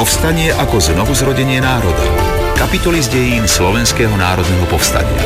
Povstanie ako znovuzrodenie národa. Kapitoly z dejín Slovenského národného povstania.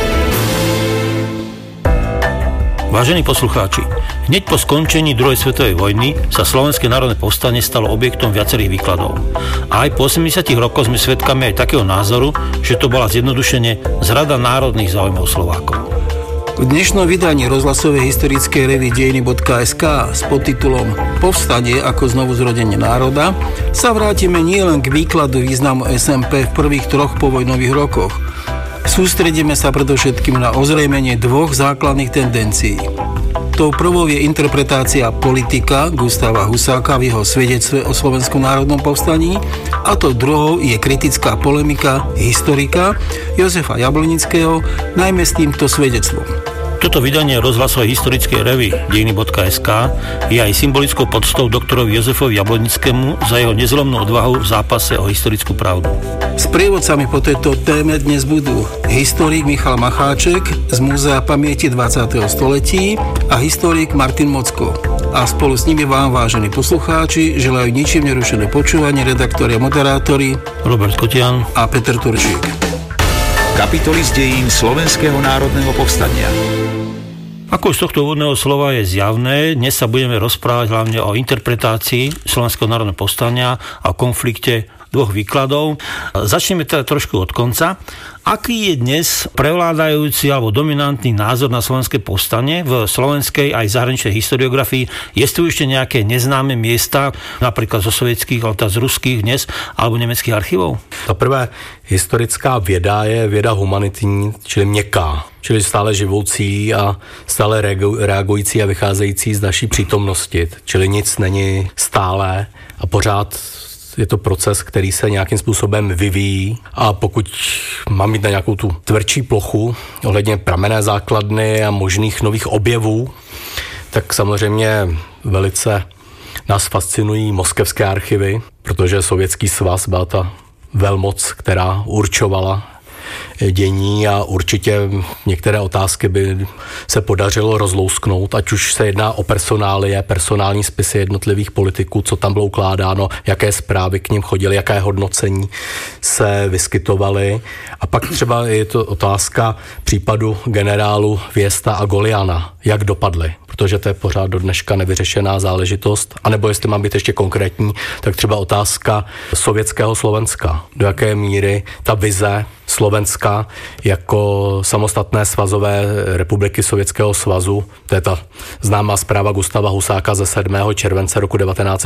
Vážení poslucháči, hneď po skončení druhej svetovej vojny sa Slovenské národné povstanie stalo objektom viacerých výkladov. A aj po 80 rokoch sme svedkami aj takého názoru, že to bola zjednodušene zrada národných záujmov Slovákov. V dnešnom vydaní rozhlasovej historickej revue dejiny.sk s podtitulom Povstanie ako znovuzrodenie národa sa vrátime nielen k výkladu významu SMP v prvých 3 povojnových rokoch. Sústredíme sa predovšetkým na ozrejmenie 2 základných tendencií. Tou prvou je interpretácia politika Gustáva Husáka v jeho svedectve o Slovenskom národnom povstaní a tou druhou je kritická polemika historika Jozefa Jablonického najmä s týmto svedectvom. Toto vydanie rozhlasovej historickej revue dejiny.sk je aj symbolickou poctou doktorovi Jozefovi Jablonickému za jeho nezlomnú odvahu v zápase o historickú pravdu. Sprievodcami po tejto téme dnes budú historik Michal Macháček z Múzea pamäti 20. století a historik Martin Mocko. A spolu s nimi vám, vážení poslucháči, želajú ničím nerušené počúvanie redaktori a moderátori Robert Kotian a Peter Turčík. Kapitoly z dejín Slovenského národného povstania. Ako z tohto úvodného slova je zjavné, dnes sa budeme rozprávať hlavne o interpretácii Slovenského národného povstania a o konflikte 2 výkladov. Začneme teda trošku od konca. Aký je dnes prevládajúci alebo dominantný názor na slovenské povstanie v slovenskej aj zahraničnej historiografii? Je tu ešte nejaké neznáme miesta, napríklad zo sovětských, ale z ruských dnes, alebo nemeckých archivov? Za prvé, historická věda je věda humanitní, čili měkká, čili stále živoucí a stále reagující a vycházející z naší přítomnosti, čili nic není stálé a pořád je to proces, který se nějakým způsobem vyvíjí a pokud mám mít na nějakou tu tvrdší plochu ohledně pramenné základny a možných nových objevů, tak samozřejmě velice nás fascinují moskevské archivy, protože Sovětský svaz byla ta velmoc, která určovala dění a určitě některé otázky by se podařilo rozlousknout, ať už se jedná o personálie, personální spisy jednotlivých politiků, co tam bylo ukládáno, jaké zprávy k nim chodily, jaké hodnocení se vyskytovaly. A pak třeba je to otázka případu generálu Věsta a Goliana, jak dopadly, protože to je pořád do dneška nevyřešená záležitost. A nebo jestli mám být ještě konkrétní, tak třeba otázka sovětského Slovenska. Do jaké míry ta vize Slovenska jako samostatné svazové republiky Sovětského svazu, to je ta známá zpráva Gustáva Husáka ze 7. července roku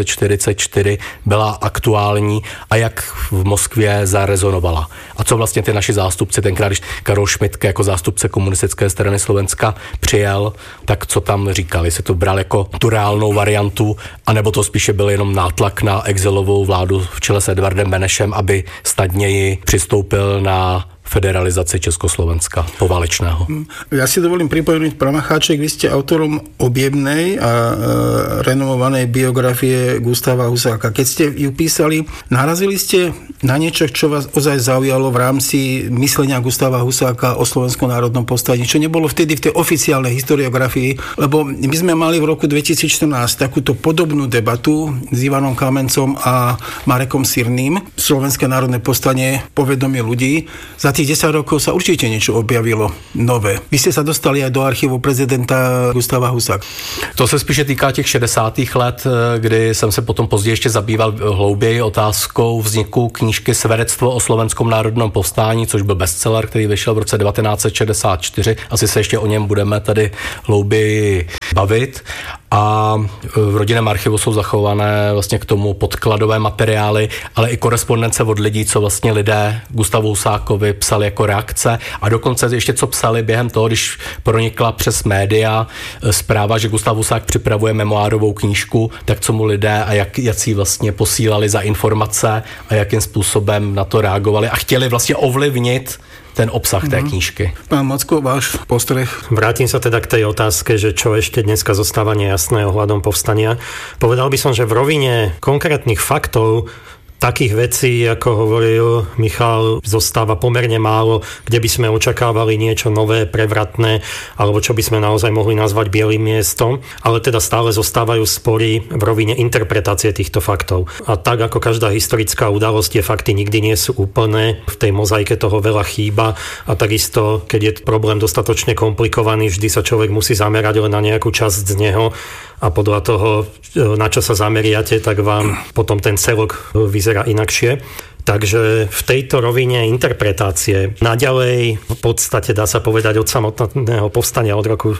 1944, byla aktuální a jak v Moskvě zarezonovala. A co vlastně ty naši zástupci, tenkrát, když Karol Šmitke jako zástupce komunistické strany Slovenska přijel, tak co tam říkali, jestli to bral jako tu reálnou variantu, anebo to spíše byl jenom nátlak na exilovou vládu v čele s Edvardem Benešem, aby snadněji přistoupil na federalizaci Československa poválečného. Ja si dovolím pripomenúť, pán Macháček, vy ste autorom objemnej a renomovanej biografie Gustáva Husáka. Keď ste ju písali, narazili ste na niečo, čo vás ozaj zaujalo v rámci myslenia Gustáva Husáka o Slovenskom národnom povstaní, čo nebolo vtedy v tej oficiálnej historiografii, lebo my sme mali v roku 2014 takúto podobnú debatu s Ivanom Kamencom a Marekom Sirným. Slovenské národné povstanie, povedomie ľudí. Za tých 10 rokov sa určite niečo objavilo nové. Vy ste sa dostali aj do archivu prezidenta Gustáva Husáka. To se spíše týká těch 60. let, kdy jsem se potom později ještě zabýval hlouběji otázkou vzniku knížky Svedectvo o Slovenskom národnom povstání, což byl bestseller, který vyšel v roce 1964. Asi se ještě o něm budeme tady hlouběji bavit. A v rodinném archivu jsou zachované vlastně k tomu podkladové materiály, ale i korespondence od lidí, co vlastně lidé Gustavu Husákovi psali jako reakce a dokonce ještě co psali během toho, když pronikla přes média zpráva, že Gustav Husák připravuje memoárovou knížku, tak co mu lidé a jak si vlastně posílali za informace a jakým způsobem na to reagovali a chtěli vlastně ovlivnit ten obsah té knížky. Pán Mocko, váš postreh? Vrátim sa teda k tej otázke, že čo ešte dneska zostáva nejasné ohľadom povstania. Povedal by som, že v rovine konkrétnych faktov takých vecí, ako hovoril Michal, zostáva pomerne málo, kde by sme očakávali niečo nové, prevratné, alebo čo by sme naozaj mohli nazvať bielým miestom, ale teda stále zostávajú spory v rovine interpretácie týchto faktov. A tak ako každá historická udalosť, tie fakty nikdy nie sú úplné, v tej mozaike toho veľa chýba a takisto, keď je problém dostatočne komplikovaný, vždy sa človek musí zamerať len na nejakú časť z neho a podľa toho, na čo sa zameriate, tak vám potom ten celok vyzerá inakšie. Takže v tejto rovine interpretácie naďalej v podstate dá sa povedať od samotného povstania od roku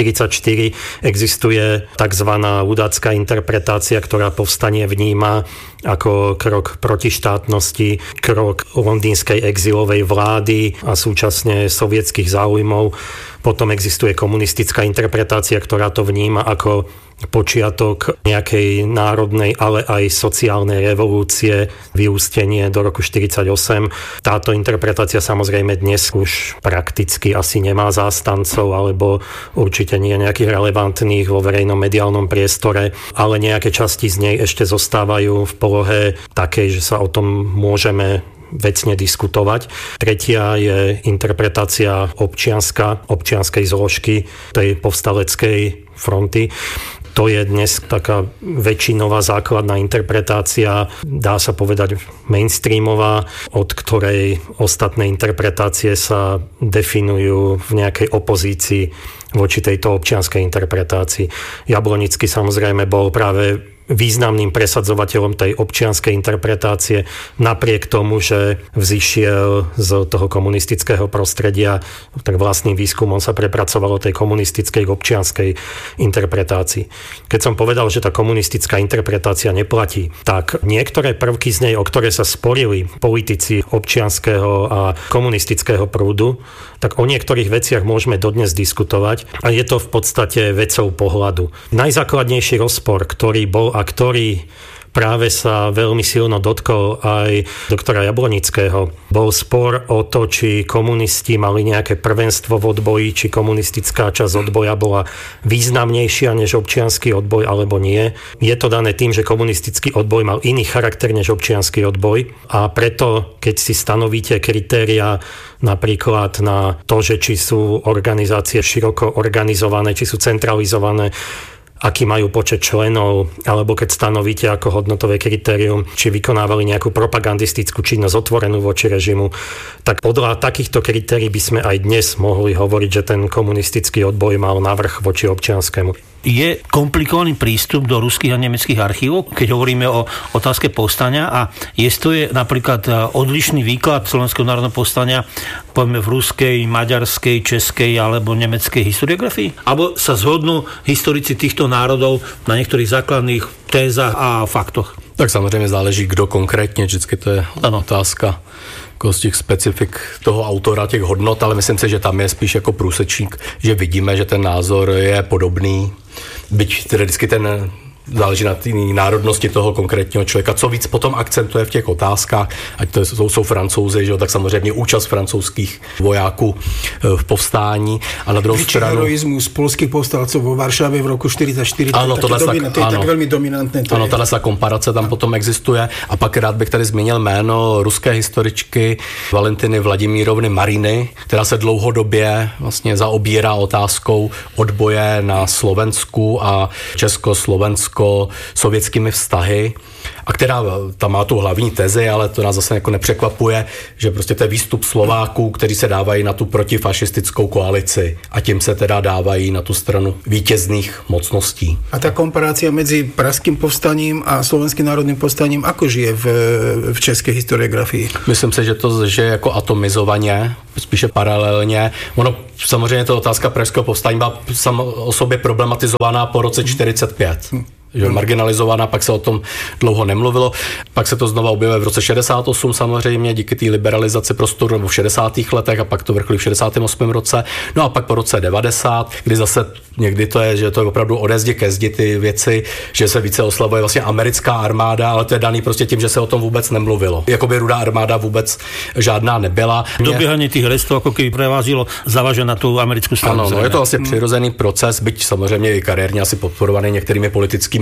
1944 existuje tzv. Ľudácka interpretácia, ktorá povstanie vníma ako krok proti štátnosti, krok londýnskej exilovej vlády a súčasne sovietských záujmov. Potom existuje komunistická interpretácia, ktorá to vníma ako počiatok nejakej národnej, ale aj sociálnej revolúcie, vyústenie do roku 1948. Táto interpretácia samozrejme dnes už prakticky asi nemá zástancov, alebo určite nie nejakých relevantných vo verejnom mediálnom priestore, ale nejaké časti z nej ešte zostávajú v polohe takej, že sa o tom môžeme vecne diskutovať. Tretia je interpretácia občianskej zložky tej povstaleckej fronty. To je dnes taká väčšinová základná interpretácia, dá sa povedať mainstreamová, od ktorej ostatné interpretácie sa definujú v nejakej opozícii voči tejto občianskej interpretácii. Jablonický samozrejme bol práve významným presadzovateľom tej občianskej interpretácie, napriek tomu, že vzišiel z toho komunistického prostredia, tak vlastným výskumom sa prepracovalo tej komunistickej občianskej interpretácii. Keď som povedal, že tá komunistická interpretácia neplatí, tak niektoré prvky z nej, o ktoré sa sporili politici občianskeho a komunistického prúdu, tak o niektorých veciach môžeme dodnes diskutovať a je to v podstate vecou pohľadu. Najzákladnejší rozpor, ktorý bol a ktorý práve sa veľmi silno dotkol aj doktora Jablonického, bol spor o to, či komunisti mali nejaké prvenstvo v odboji, či komunistická časť odboja bola významnejšia než občiansky odboj, alebo nie. Je to dané tým, že komunistický odboj mal iný charakter než občiansky odboj a preto, keď si stanovíte kritériá napríklad na to, že či sú organizácie široko organizované, či sú centralizované, aký majú počet členov, alebo keď stanovíte ako hodnotové kritérium, či vykonávali nejakú propagandistickú činnosť otvorenú voči režimu, tak podľa takýchto kritérií by sme aj dnes mohli hovoriť, že ten komunistický odboj mal navrch voči občianskému. Je komplikovaný prístup do ruských a nemeckých archívov, keď hovoríme o otázke povstania a je napríklad odlišný výklad Slovenského národného povstania povedzme v ruskej, maďarskej, českej alebo nemeckej historiografii? Alebo sa zhodnú historici týchto národov na niektorých základných tézach a faktoch? Tak samozřejmě záleží, kdo konkrétně, vždycky to je otázka z těch specifik toho autora, těch hodnot, ale myslím si, že tam je spíš jako průsečník, že vidíme, že ten názor je podobný, byť tedy vždycky ten záleží na té národnosti toho konkrétního člověka. Co víc potom akcentuje v těch otázkách, ať to jsou Francouzi, že jo, tak samozřejmě účast francouzských vojáků v povstání. A na druhou stranu heroizmus polských povstalců vo Varšavě v roku 1944. Ano, to je tak velmi dominantné. Ano, tato komparace tam potom existuje. A pak rád bych tady zmínil jméno ruské historičky Valentiny Vladimírovny Mariny, která se dlouhodobě vlastně zaobírá otázkou odboje na Slovensku a Československu sovětskými vztahy a která tam má tu hlavní tezi, ale to nás zase jako nepřekvapuje, že prostě to je výstup Slováků, kteří se dávají na tu protifašistickou koalici a tím se teda dávají na tu stranu vítězných mocností. A ta komparácia mezi pražským povstaním a slovenským národným povstaním ako žije v české historiografii? Myslím si, že to žije jako atomizovaně, spíše paralelně. Ono samozřejmě to otázka pražského povstání byla sama o sobě problematizovaná po roce 1945. Že marginalizovaná, pak se o tom dlouho nemluvilo. Pak se to znova objevuje v roce 68 samozřejmě díky té liberalizaci prostoru nebo v 60. letech a pak to vrcholí v 68. roce. No a pak po roce 90, kdy zase někdy to je, že to je opravdu ode zdi ke zdi ty věci, že se více oslavuje vlastně americká armáda, ale to je daný prostě tím, že se o tom vůbec nemluvilo. Jakoby Rudá armáda vůbec žádná nebyla. Doběhání těch restů jako kdyby prevázilo zavaže na tu americkou stranu. Ano, no, je to vlastně přirozený proces, byť samozřejmě i kariérně asi podporovaný některými politickými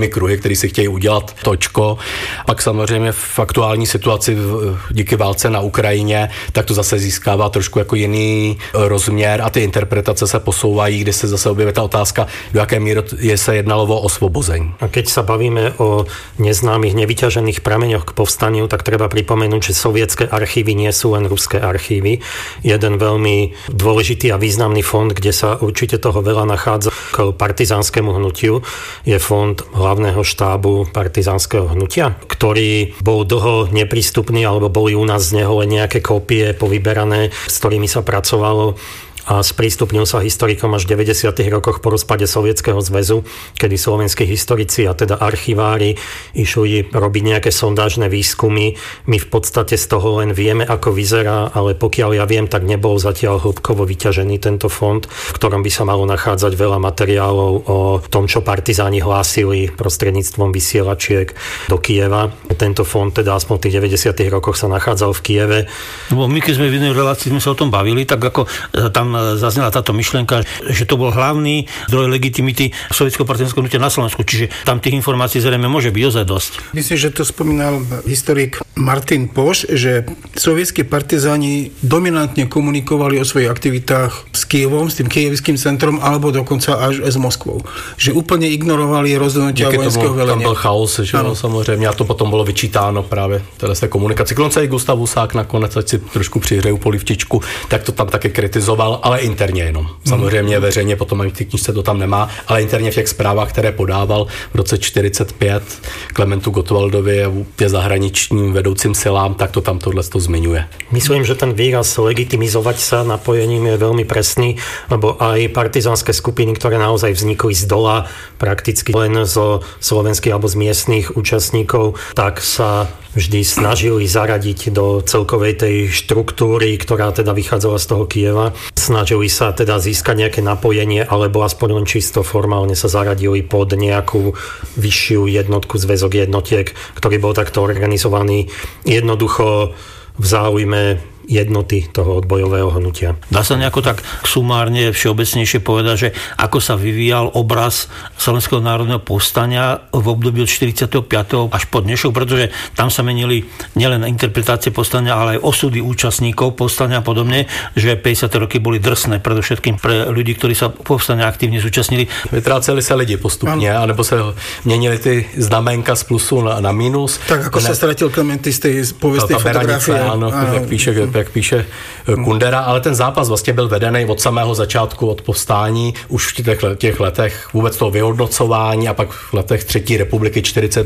politickými kruhy, kteří si chtějí udělat točko. Pak samozřejmě v aktuální situaci díky válce na Ukrajině, tak to zase získává trošku jako jiný rozměr a ty interpretace se posouvají, kdy se zase objeví ta otázka, do jaké míry se jednalo o osvobození. A keď sa bavíme o neznámych, nevyťažených prameňoch k povstaniu, tak treba pripomenúť, že sovietské archívy nie sú len ruské archívy. Jeden veľmi dôležitý a významný fond, kde sa určite toho veľa nachádza k partizánskemu hnutiu, je fond hlavného štábu partizánskeho hnutia, ktorý bol dlho neprístupný, alebo boli u nás z neho len nejaké kópie povyberané, s ktorými sa pracovalo a sprístupnil sa historikom až v 90. rokoch po rozpade Sovietskeho zväzu, kedy slovenskí historici a teda archivári išli robiť nejaké sondážne výskumy. My v podstate z toho len vieme, ako vyzerá, ale pokiaľ ja viem, tak nebol zatiaľ hĺbkovo vyťažený tento fond, v ktorom by sa malo nachádzať veľa materiálov o tom, čo partizáni hlásili prostredníctvom vysielačiek do Kyjeva. Tento fond teda aspoň v tých 90. rokoch sa nachádzal v Kyjeve. No, my keď sme v jednej relácii sme sa o tom bavili, tak ako tam zaznela táto myšlienka, že to bol hlavný zdroj legitimity sovietského partizánskeho hnutia na Slovensku. Čiže tam tých informácií zrejme môže byť ozaj dosť. Myslím, že to spomínal historik Martin Poš, že sovietskí partizáni dominantne komunikovali o svojich aktivitách s Kyjevom, s tým kyjevským centrom, alebo dokonca až s Moskvou. Že úplne ignorovali rozhodnutia vojenského velenia. Tam byl chaos, že no, samozřejmě. A to potom bylo vyčítáno právě z té komunikaci. Klonce i Gustav Husák nakonec, ať si trošku přihřeju polivčičku, tak to tam také kritizoval, ale interně jenom. Samozřejmě veřejně potom ani v té knižce to tam nemá, ale interně v těch zprávách, které podával v roce 45 Klementu Gottwaldovi, je zahraničním vedoucím silám, tak to tam tohle to zmiňuje. Myslím, že ten výraz legitimizovať sa napojením je veľmi presný, lebo aj partizánske skupiny, ktoré naozaj vznikli z dola, prakticky len zo slovenských alebo z miestnych účastníkov, tak sa vždy snažili zaradiť do celkovej tej štruktúry, ktorá teda vychádzala z toho Kyjeva. Snažili sa teda získať nejaké napojenie, alebo aspoň len čisto formálne sa zaradili pod nejakú vyššiu jednotku, zväzok jednotiek, ktorý bol takto organizovaný jednoducho v záujme jednoty toho odbojového hnutia. Dá sa nejako tak sumárne všeobecnejšie povedať, že ako sa vyvíjal obraz Slovenského národného povstania v období od 45. až po dnešok, pretože tam sa menili nielen interpretácie povstania, ale aj osudy účastníkov povstania a podobne, že 50. roky boli drsné, predovšetkým pre ľudí, ktorí sa povstania aktívne zúčastnili. Vytráceli sa lidi postupne, anebo sa menili ty znamenka z plusu na minus. Tak ako sa stratil Klementy z tej povestnej fotografie. Áno, jak píše Kundera, ale ten zápas vlastně byl vedený od samého začátku, od povstání, už v těch letech vůbec toho vyhodnocování a pak v letech Třetí republiky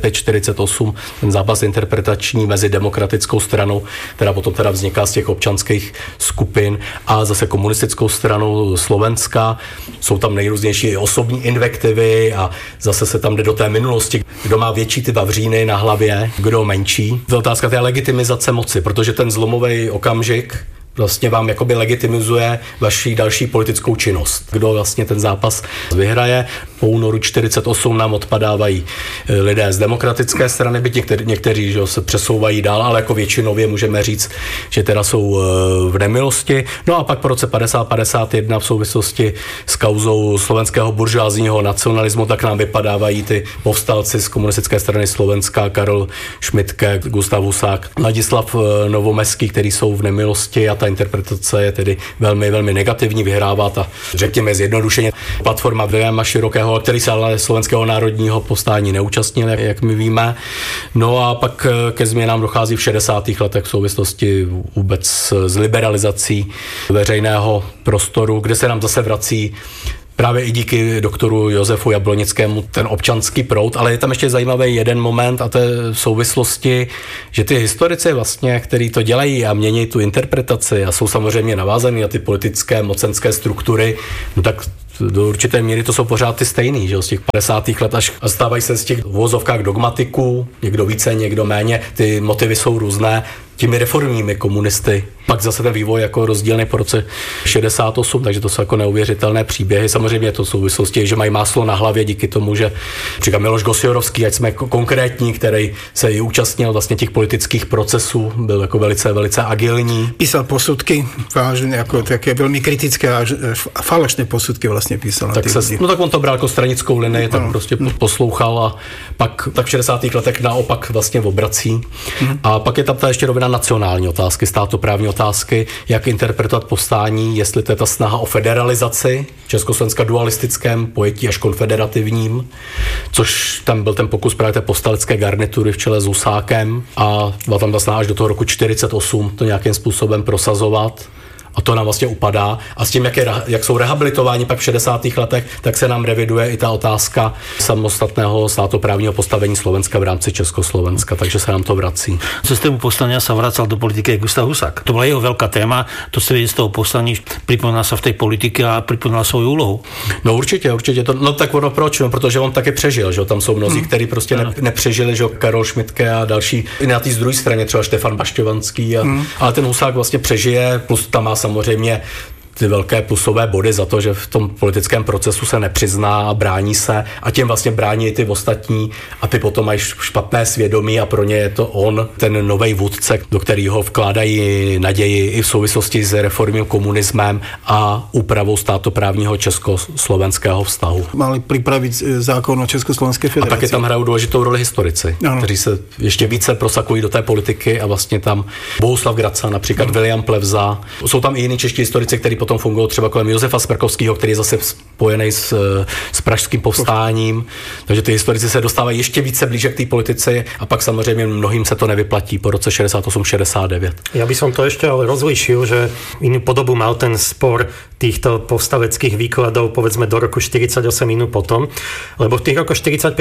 45-48, ten zápas interpretační mezi demokratickou stranou, která potom teda vzniká z těch občanských skupin a zase komunistickou stranou Slovenska. Jsou tam nejrůznější osobní invektivy a zase se tam jde do té minulosti, kdo má větší ty vavříny na hlavě, kdo menší. To je otázka té legitimizace moci, protože ten zlomový okamžik vlastně vám jakoby legitimizuje vaši další politickou činnost. Kdo vlastně ten zápas vyhraje. Po únoru 48 nám odpadávají lidé z demokratické strany, byť někteří že se přesouvají dál, ale jako většinově můžeme říct, že teda jsou v nemilosti. No a pak po roce 50-51 v souvislosti s kauzou slovenského buržoázního nacionalismu, tak nám vypadávají ty povstalci z komunistické strany Slovenska, Karel Šmitke, Gustav Husák, Ladislav Novomeský, který jsou v nemilosti a ta interpretace je tedy velmi, velmi negativní, vyhrává ta, řekněme zjednodušeně, platforma Viléma Širokého, který se ale slovenského národního povstání neúčastnil, jak my víme. No a pak ke změnám dochází v 60. letech v souvislosti vůbec s liberalizací veřejného prostoru, kde se nám zase vrací právě i díky doktoru Josefu Jablonickému ten občanský proud, ale je tam ještě zajímavý jeden moment a to je v souvislosti, že ty historici vlastně, který to dělají a mění tu interpretaci a jsou samozřejmě navázaný na ty politické mocenské struktury, no tak do určité míry to jsou pořád ty stejný, že z těch 50. let až a stávají se z těch uvozovkách dogmatiků, někdo více, někdo méně, ty motivy jsou různé, těmi reformními komunisty Pak zase ten vývoj jako rozdílný po roce 68, takže to jsou jako neuvěřitelné příběhy. Samozřejmě to v souvislosti, že mají máslo na hlavě díky tomu, že říkám Miloš Gosjorovský, ať jsme konkrétní, který se i účastnil vlastně těch politických procesů, byl jako velice agilní. Písal posudky, vážně jako také velmi kritické a falešné posudky vlastně písal. Tak tak on to bral jako stranickou linii, tak prostě poslouchal a pak tak v 60. letech naopak vlastně obrací. A pak je tam ta ještě rovina nacionální otázky, státoprávní otázky, jak interpretovat povstání, jestli to je ta snaha o federalizaci, Československa dualistickém pojetí až konfederativním, což tam byl ten pokus právě té povstalecké garnitury v čele s Husákem a byla tam ta snaha až do toho roku 48 to nějakým způsobem prosazovat. A to nám vlastně upadá. A s tím, jak jsou rehabilitováni pak v 60. letech, tak se nám reviduje i ta otázka samostatného státoprávního postavení Slovenska v rámci Československa, takže se nám to vrací. Systému povstania sa vracal do politiky Gustav Husák. To bola jeho veľká téma, to se z toho povstaní pripomíná sa v tej politike a pripomíná svoju úlohu. No určitě. No tak ono proč? No, protože on taky přežil, že tam jsou mnozí, kteří prostě nepřežili, že Karol Šmitke a další. I na té druhé straně třeba Štefan Bašťovanský, ale ten Husák vlastně přežije, plus tam má samozřejmě ty velké plusové body za to, že v tom politickém procesu se nepřizná a brání se a tím vlastně brání i ty ostatní a ty potom mají špatné svědomí a pro ně je to on, ten novej vůdce, do kterého vkládají naději i v souvislosti s reformním komunismem a úpravou státoprávního československého vztahu. Mali připravit zákon o Československé federaci. A taky tam hrajou důležitou roli historici, kteří se ještě více prosakují do té politiky a vlastně tam Bohuslav Graca, například William Plevza. Jsou tam i jiní čeští historici, kteří potom fungují třeba kolem Josefa Smrkovského, který je zase spojený s pražským povstáním. Takže ty historici se dostávají ještě více blíže k té politice a pak samozřejmě mnohým se to nevyplatí po roce 68-69. Ja by som to ešte ale rozlíšil, že inú podobu mal ten spor týchto povstaleckých výkladov povedzme do roku 48 inú potom, lebo v tých rokoch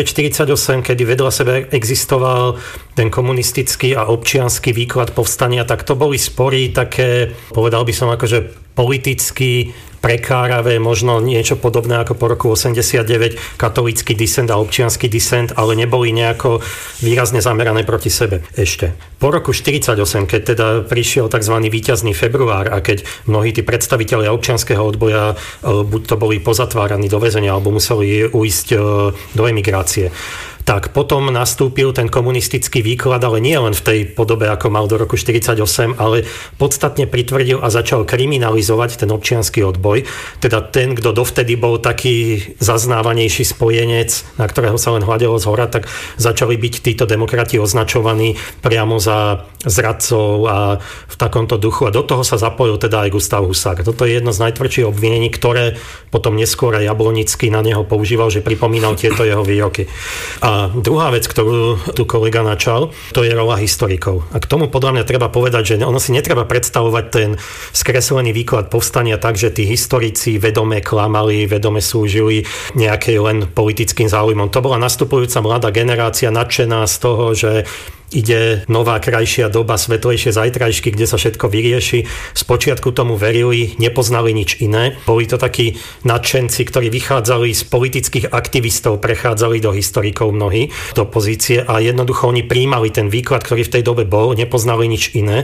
45-48, kedy vedľa sebe existoval ten komunistický a občiansky výklad povstania, tak to boli spory také, povedal by som akože politicky prekáravé, možno niečo podobné ako po roku 89, katolícky disent a občiansky disent, ale neboli nejako výrazne zamerané proti sebe ešte. Po roku 48, keď teda prišiel tzv. Víťazný február a keď mnohí tí predstavitelia občianskeho odboja buď to boli pozatváraní do väzenia, alebo museli uísť do emigrácie, tak potom nastúpil ten komunistický výklad, ale nie len v tej podobe, ako mal do roku 48, ale podstatne pritvrdil a začal kriminalizovať ten občiansky odboj. Teda ten, kto dovtedy bol taký zaznávanejší spojenec, na ktorého sa len hľadelo zhora, tak začali byť títo demokrati označovaní priamo za zradcov a v takomto duchu. A do toho sa zapojil teda aj Gustav Husák. Toto je jedno z najtvrdších obvinení, ktoré potom neskôr aj Jablonický na neho používal, že pripomínal tieto jeho výroky. A druhá vec, ktorú tu kolega načal, to je rola historikov. A k tomu podľa mňa treba povedať, že ono si netreba predstavovať ten skreslený výklad povstania tak, že tí historici vedome klamali, vedome slúžili nejakej len politickým záujmom. To bola nastupujúca mladá generácia nadšená z toho, že ide nová krajšia doba, svetlejšie zajtrajšky, kde sa všetko vyrieši. Spočiatku tomu verili, nepoznali nič iné. Boli to takí nadšenci, ktorí vychádzali z politických aktivistov, prechádzali do historikov mnohí, do pozície a jednoducho oni prijímali ten výklad, ktorý v tej dobe bol, nepoznali nič iné.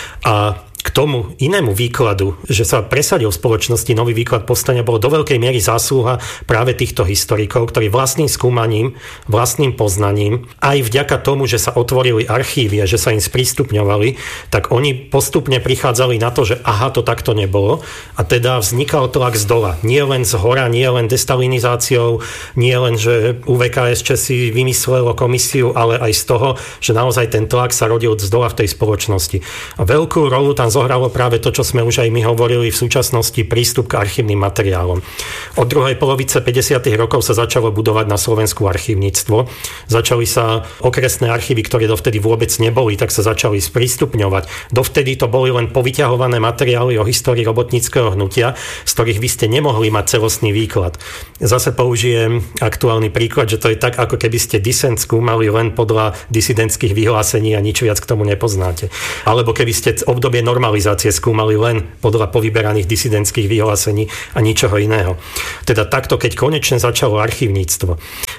A k tomu inému výkladu, že sa presadil v spoločnosti nový výklad povstania, bolo do veľkej miery zásluha práve týchto historikov, ktorí vlastným skúmaním, vlastným poznaním, aj vďaka tomu, že sa otvorili archívy a že sa im sprístupňovali, tak oni postupne prichádzali na to, že aha, to takto nebolo a teda vznikal tlak z dola. Nie len z hora, nie len destalinizáciou, nie len, že UVKSČ si vymyslelo komisiu, ale aj z toho, že naozaj ten tlak sa rodil z dola v tej spoločnosti. A veľkú rolu tam zohralo práve to, čo sme už aj my hovorili v súčasnosti, prístup k archívnym materiálom. Od druhej polovice 50. rokov sa začalo budovať na Slovensku archívnictvo. Začali sa okresné archívy, ktoré dovtedy vôbec neboli, tak sa začali sprístupňovať. Dovtedy to boli len povyťahované materiály o histórii robotníckeho hnutia, z ktorých vy ste nemohli mať celostný výklad. Zase použijem aktuálny príklad, že to je tak, ako keby ste disent skúmali len podľa disidentských vyhlásení a nič viac k tomu nepoznáte. Alebo keby ste obdobie normalizácie skúmali len podľa povyberaných disidentských vyhlásení a ničoho iného. Teda takto, keď konečne začalo archívnictvo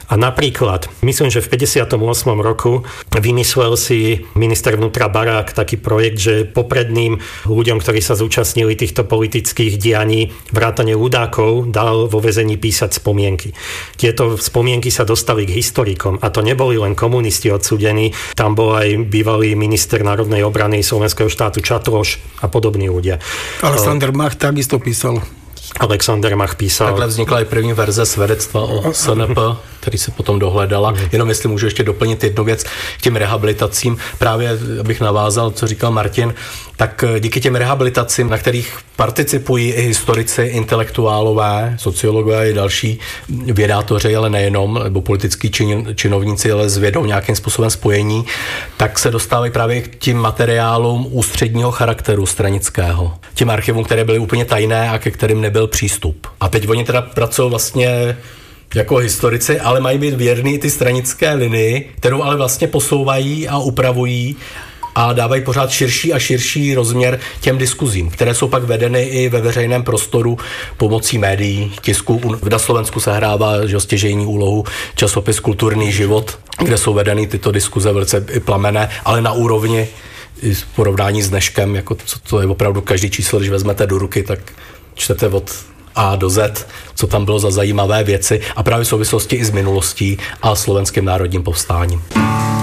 A napríklad, myslím, že v 58. roku vymyslel si minister vnútra Barák taký projekt, že popredným ľuďom, ktorí sa zúčastnili týchto politických dianí, vrátane ľudákov, dal vo väzení písať spomienky. Tieto spomienky sa dostali k historikom a to neboli len komunisti odsúdení, tam bol aj bývalý minister národnej obrany slovenského štátu Čatloš a podobní ľudia. Alexander Mach takisto písal. Alexander Mach písal. Takhle vznikla i první verze svědectva o SNP, který se potom dohledala. Jenom jestli můžu ještě doplnit jednu věc k těm rehabilitacím. Právě abych navázal, co říkal Martin, tak díky těm rehabilitacím, na kterých participují i historici, intelektuálové, sociologové i další vědátoři, ale nejenom, nebo politický činovníci, ale s vědou nějakým způsobem spojení, tak se dostávají právě k tím materiálům ústředního charakteru stranického. Těm archivům, které byly úplně tajné a ke kterým nebyl přístup. A teď oni teda pracují vlastně jako historici, ale mají být věrný ty stranické linii, kterou ale vlastně posouvají a upravují a dávají pořád širší a širší rozměr těm diskuzím, které jsou pak vedeny i ve veřejném prostoru pomocí médií, tisku. Na Slovensku se hrává stěžejní úlohu časopis Kulturní život, kde jsou vedeny tyto diskuze velice i plamenné, ale na úrovni v porovnání s dneškem, jako to je opravdu každý číslo, když vezmete do ruky, tak čtete od A do Z, co tam bylo za zajímavé věci a právě v souvislosti i s minulostí a slovenským národním povstáním.